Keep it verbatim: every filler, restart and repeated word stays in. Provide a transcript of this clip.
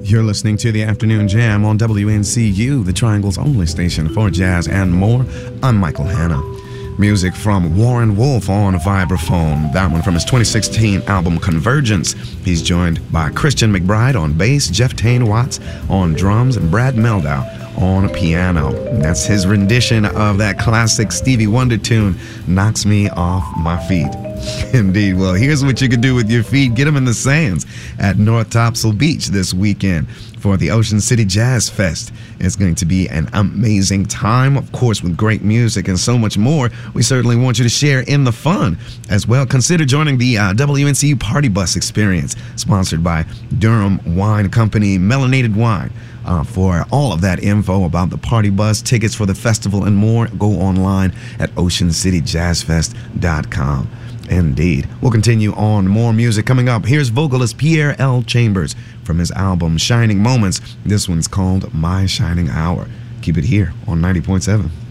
You're listening to the Afternoon Jam on W N C U, the Triangle's only station for jazz and more. I'm Michael Hanna. Music from Warren Wolf on vibraphone. That one from his twenty sixteen album Convergence. He's joined by Christian McBride on bass, Jeff Tain Watts on drums, and Brad Meldau on piano. That's his rendition of that classic Stevie Wonder tune, Knocks Me Off My Feet. Indeed. Well, here's what you can do with your feet. Get them in the sands at North Topsail Beach this weekend for the Ocean City Jazz Fest. It's going to be an amazing time, of course, with great music and so much more. We certainly want you to share in the fun as well. Consider joining the uh, W N C U Party Bus Experience, sponsored by Durham Wine Company, Melanated Wine. Uh, for all of that info about the Party Bus, tickets for the festival, and more, go online at ocean city jazz fest dot com. Indeed. We'll continue on. More music coming up. Here's vocalist Pierre L. Chambers from his album Shining Moments. This one's called My Shining Hour. Keep it here on ninety point seven.